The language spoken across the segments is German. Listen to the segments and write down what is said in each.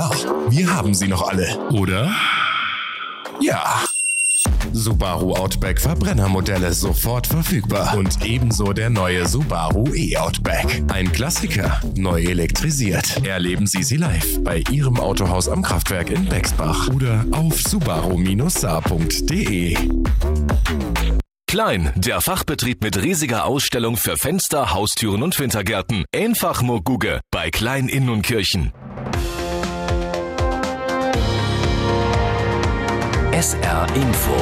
klar, wir haben sie noch alle. Oder? Ja. Subaru Outback Verbrennermodelle sofort verfügbar. Und ebenso der neue Subaru E-Outback. Ein Klassiker, neu elektrisiert. Erleben Sie sie live bei Ihrem Autohaus am Kraftwerk in Bexbach oder auf subaru-saar.de. Klein, der Fachbetrieb mit riesiger Ausstellung für Fenster, Haustüren und Wintergärten. Einfach nur Guge bei Klein in Nunkirchen. SR Info.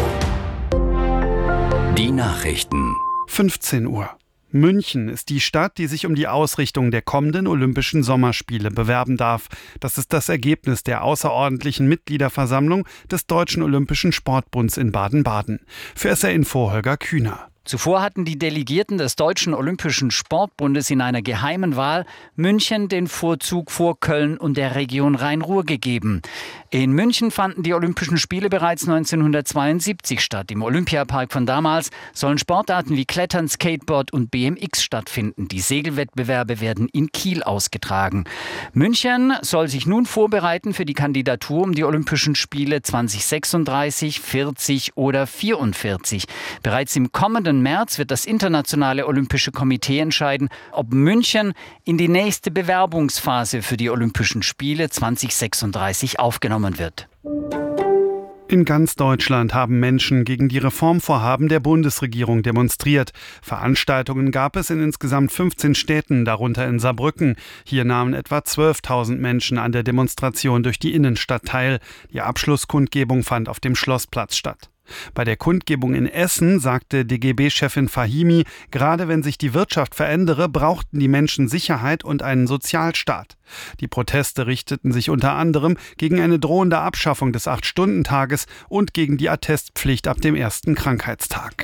Die Nachrichten. 15 Uhr. München ist die Stadt, die sich um die Ausrichtung der kommenden Olympischen Sommerspiele bewerben darf. Das ist das Ergebnis der außerordentlichen Mitgliederversammlung des Deutschen Olympischen Sportbunds in Baden-Baden. Für SR Info Holger Kühner. Zuvor hatten die Delegierten des Deutschen Olympischen Sportbundes in einer geheimen Wahl München den Vorzug vor Köln und der Region Rhein-Ruhr gegeben. In München fanden die Olympischen Spiele bereits 1972 statt. Im Olympiapark von damals sollen Sportarten wie Klettern, Skateboard und BMX stattfinden. Die Segelwettbewerbe werden in Kiel ausgetragen. München soll sich nun vorbereiten für die Kandidatur um die Olympischen Spiele 2036, 40 oder 44. Bereits im kommenden März wird das Internationale Olympische Komitee entscheiden, ob München in die nächste Bewerbungsphase für die Olympischen Spiele 2036 aufgenommen wird. In ganz Deutschland haben Menschen gegen die Reformvorhaben der Bundesregierung demonstriert. Veranstaltungen gab es in insgesamt 15 Städten, darunter in Saarbrücken. Hier nahmen etwa 12.000 Menschen an der Demonstration durch die Innenstadt teil. Die Abschlusskundgebung fand auf dem Schlossplatz statt. Bei der Kundgebung in Essen sagte DGB-Chefin Fahimi, gerade wenn sich die Wirtschaft verändere, brauchten die Menschen Sicherheit und einen Sozialstaat. Die Proteste richteten sich unter anderem gegen eine drohende Abschaffung des 8-Stunden-Tages und gegen die Attestpflicht ab dem ersten Krankheitstag.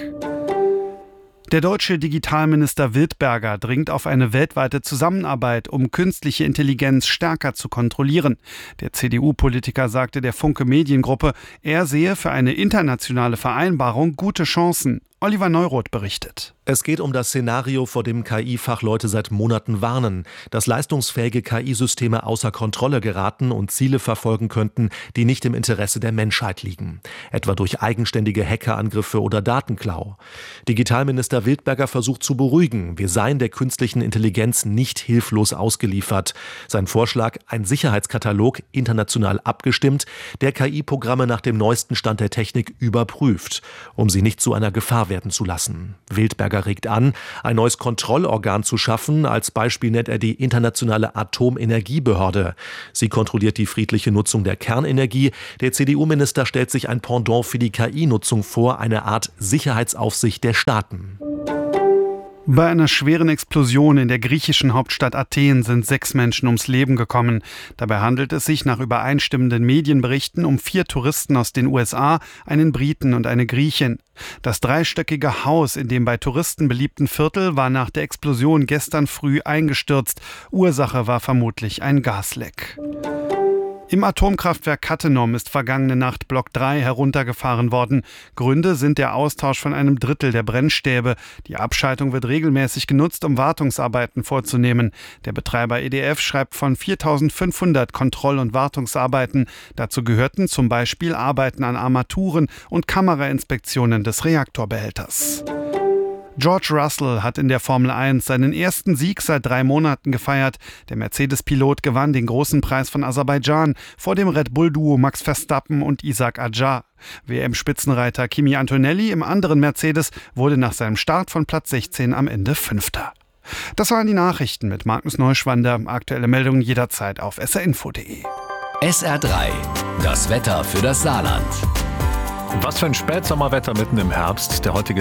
Der deutsche Digitalminister Wildberger dringt auf eine weltweite Zusammenarbeit, um künstliche Intelligenz stärker zu kontrollieren. Der CDU-Politiker sagte der Funke Mediengruppe, er sehe für eine internationale Vereinbarung gute Chancen. Oliver Neuroth berichtet. Es geht um das Szenario, vor dem KI-Fachleute seit Monaten warnen, dass leistungsfähige KI-Systeme außer Kontrolle geraten und Ziele verfolgen könnten, die nicht im Interesse der Menschheit liegen, etwa durch eigenständige Hackerangriffe oder Datenklau. Digitalminister Wildberger versucht zu beruhigen, wir seien der künstlichen Intelligenz nicht hilflos ausgeliefert. Sein Vorschlag, ein Sicherheitskatalog, international abgestimmt, der KI-Programme nach dem neuesten Stand der Technik überprüft, um sie nicht zu einer Gefahr werden zu lassen. Wildberger regt an, ein neues Kontrollorgan zu schaffen. Als Beispiel nennt er die Internationale Atomenergiebehörde. Sie kontrolliert die friedliche Nutzung der Kernenergie. Der CDU-Minister stellt sich ein Pendant für die KI-Nutzung vor, eine Art Sicherheitsaufsicht der Staaten. Bei einer schweren Explosion in der griechischen Hauptstadt Athen sind 6 Menschen ums Leben gekommen. Dabei handelt es sich nach übereinstimmenden Medienberichten um 4 Touristen aus den USA, einen Briten und eine Griechin. Das 3-stöckige Haus in dem bei Touristen beliebten Viertel war nach der Explosion gestern früh eingestürzt. Ursache war vermutlich ein Gasleck. Im Atomkraftwerk Cattenom ist vergangene Nacht Block 3 heruntergefahren worden. Gründe sind der Austausch von einem Drittel der Brennstäbe. Die Abschaltung wird regelmäßig genutzt, um Wartungsarbeiten vorzunehmen. Der Betreiber EDF schreibt von 4.500 Kontroll- und Wartungsarbeiten. Dazu gehörten zum Beispiel Arbeiten an Armaturen und Kamerainspektionen des Reaktorbehälters. George Russell hat in der Formel 1 seinen ersten Sieg seit 3 Monaten gefeiert. Der Mercedes-Pilot gewann den großen Preis von Aserbaidschan vor dem Red Bull-Duo Max Verstappen und Isaac Adjar. WM-Spitzenreiter Kimi Antonelli im anderen Mercedes wurde nach seinem Start von Platz 16 am Ende 5. Das waren die Nachrichten mit Magnus Neuschwander. Aktuelle Meldungen jederzeit auf srinfo.de. SR3, das Wetter für das Saarland. Was für ein Spätsommerwetter mitten im Herbst. Der heutige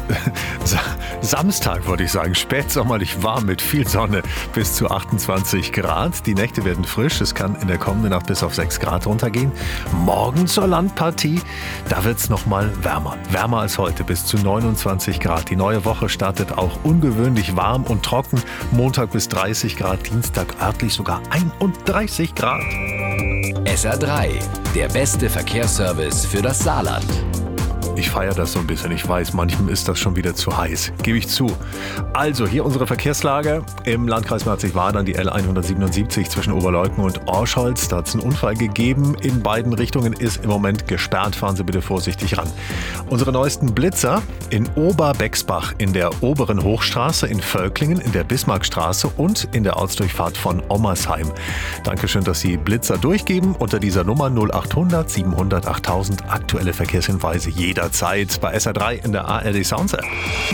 Samstag, würde ich sagen, spätsommerlich warm mit viel Sonne bis zu 28 Grad. Die Nächte werden frisch. Es kann in der kommenden Nacht bis auf 6 Grad runtergehen. Morgen zur Landpartie, da wird es nochmal wärmer. Wärmer als heute, bis zu 29 Grad. Die neue Woche startet auch ungewöhnlich warm und trocken. Montag bis 30 Grad, Dienstag örtlich sogar 31 Grad. SR3, der beste Verkehrsservice für das Saarland. Ich feiere das so ein bisschen. Ich weiß, manchem ist das schon wieder zu heiß. Gebe ich zu. Also, hier unsere Verkehrslage. Im Landkreis Merzig-Wadern die L177 zwischen Oberleuthen und Orscholz. Da hat es einen Unfall gegeben. In beiden Richtungen ist im Moment gesperrt. Fahren Sie bitte vorsichtig ran. Unsere neuesten Blitzer in Oberbexbach in der oberen Hochstraße, in Völklingen, in der Bismarckstraße und in der Ortsdurchfahrt von Ommersheim. Dankeschön, dass Sie Blitzer durchgeben. Unter dieser Nummer 0800 700 8000. Aktuelle Verkehrshinweise jederzeit bei SR3 in der ARD Sounds App.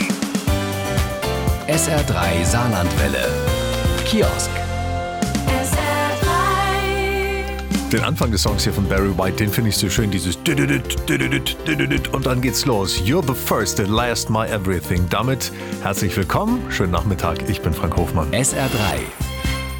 SR3 Saarlandwelle. Kiosk. Den Anfang des Songs hier von Barry White, den finde ich so schön, dieses und dann geht's los. You're the first and last, my everything. Damit herzlich willkommen, schönen Nachmittag, ich bin Frank Hofmann. SR3